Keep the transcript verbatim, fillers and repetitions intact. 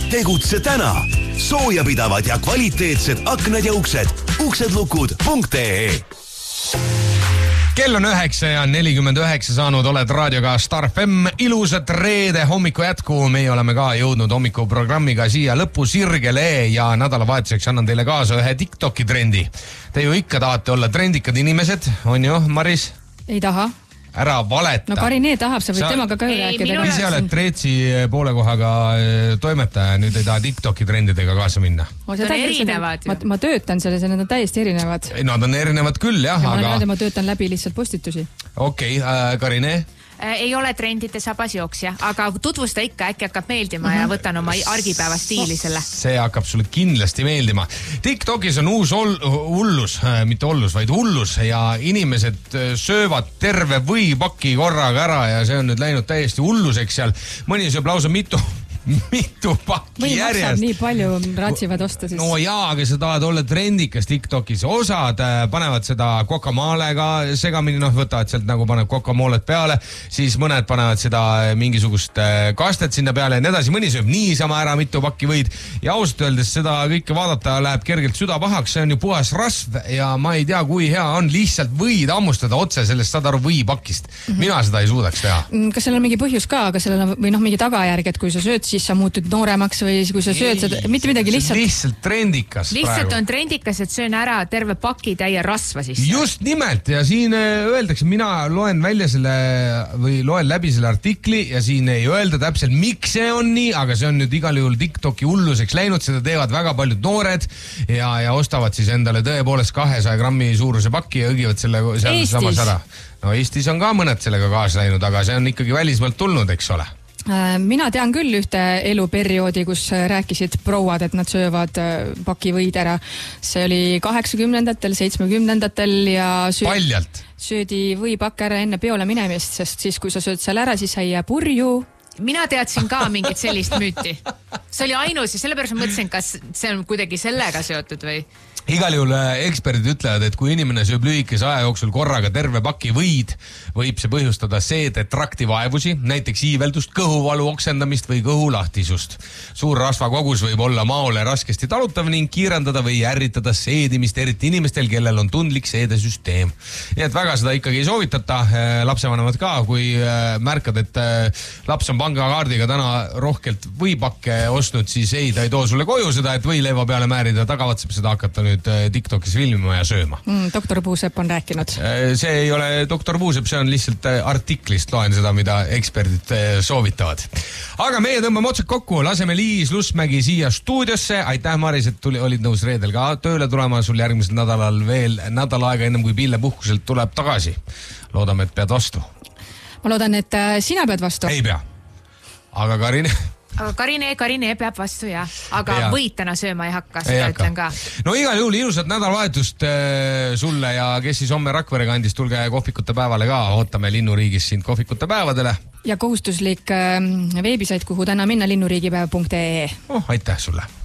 Tegutse täna. Soojapidavad ja kvaliteetsed aknad ja uksed. uksedlukud punkt ee. Kell on üheksa ja nelikümmend üheksa saanud, oled raadioga Star F M. Ilusat reede hommiku jätku. Meie oleme ka jõudnud hommikuprogrammiga siia lõpusirgele ja nädalavahetuseks annan teile kaasa ühe TikToki trendi. Te ju ikka tahate olla trendikad inimesed, on ju, Maris? Ei taha. Ära valeta. No Karinee tahab, sa võid sa... temaga ka rääkida. Ise oled Treetsi poole kohaga toimetaja, nüüd ei taha TikToki trendidega kaasa minna. Need on erinevad. Ma, ma töötan selles ja need on täiesti erinevad. Nad on erinevad küll, jah. Ja aga... ma, ma töötan läbi lihtsalt postitusi. Okei, okay, äh, Karinee? Ei ole trendide sabasjooksja, aga tutvusta ikka, äkki hakkab meeldima mm-hmm. ja võtan oma argipäeva stiili selle. See hakkab sulle kindlasti meeldima. TikTokis on uus ol- hullus, mitte hullus, vaid hullus ja inimesed söövad terve võipaki korraga ära ja see on nüüd läinud täiesti hulluseks seal. Mõni sööb lausa mitu... mitu pakki või järjest. Või maksab nii palju, ratsivad osta siis. No jaa, aga sa tahad olla trendikas TikTokis. Osad panevad seda kokamaalega segamini, noh, võtavad sealt nagu paneb kokamoolet peale, siis mõned panevad seda mingisugust kastet sinna peale ja nii edasi. Mõni sööb niisama ära mitu pakki võid ja ausalt öeldes seda kõike vaadata läheb kergelt süda pahaks. See on ju puhas rasv ja ma ei tea, kui hea on lihtsalt võid ammustada otse sellest saad aru võipakist. Mm-hmm. Mina seda ei suudaks teha. Kas seal on mingi põhjus ka, aga sellel on või noh, mingi tagajärg, et kui sa sööd, siis sa muutud nooremaks või kui sa sööd seda, mitte midagi lihtsalt... Lihtsalt trendikas Lihtsalt praegu. On trendikas, et söön ära terve paki täie rasva siis. Just nimelt ja siin öeldakse, mina loen välja selle või loen läbi selle artikli ja siin ei öelda täpselt, miks see on nii, aga see on nüüd igal juhul TikToki hulluseks läinud, seda teevad väga paljud noored ja, ja ostavad siis endale tõepoolest kahesaja grammi suuruse pakki ja õgivad selle seal samas ära. No Eestis on ka mõned sellega kaasa läinud, aga see on ikkagi välismaalt tulnud, eks ole. Mina tean küll ühte eluperioodi, kus rääkisid prouad, et nad söövad paki võid ära. See oli kaheksakümnendatel, seitsmekümnendatel ja söödi, Paljalt. söödi võipakk ära enne peole minemist, sest siis kui sa sööd seal ära, siis sa ei jää purju. Mina teadsin ka mingit sellist müüti. See oli ainus ja sellepärast ma mõtlesin, kas see on kuidagi sellega seotud või... Igal juhul eksperdid ütlevad, et kui inimene sööb lühikese aja jooksul korraga terve paki võid, võib see põhjustada seedetrakti vaevusi, näiteks iiveldust, kõhuvalu oksendamist või kõhulahtisust. Suur rasvakogus võib olla maole raskesti talutav ning kiirendada või ärritada seedimist, eriti inimestel, kellel on tundlik seedesüsteem. Nii et väga seda ikkagi ei soovitata. Lapsevanemad ka, kui märkad, et laps on pangakaardiga täna rohkelt võipakke ostnud, siis ei, ta ei too sulle koju seda, et võileiva peale määrida, ta kavatseb seda hakata nüüd TikTokis filmima ja sööma. Mm, doktor Puusepp on rääkinud. See ei ole doktor Puusepp, see on lihtsalt artiklist, loen seda, mida eksperdid soovitavad. Aga meie tõmbame otsad kokku, laseme Liis Lussmägi siia stuudiosse. Aitäh, Maris, et tuli, olid nõus reedel ka tööle tulema sul järgmisel nädalal veel nädal aega ennem kui Pille puhkuselt tuleb tagasi. Loodame, et pead vastu. Ma loodan, et sina pead vastu. Ei pea. Aga Karin... Aga Karine, Karine peab vastu, jah. Aga ja. Võid täna sööma ei hakka, seda ei ütlen ka. No igal juhul ilusat nädalavahetust äh, sulle ja kes siis homme Rakvere kandis, tulge kohvikute päevale ka. Ootame Linnuriigis sind kohvikute päevadele. Ja kohustuslik äh, veebisait, kuhu täna minna linnuriigipäev punkt ee. Oh, aitäh sulle.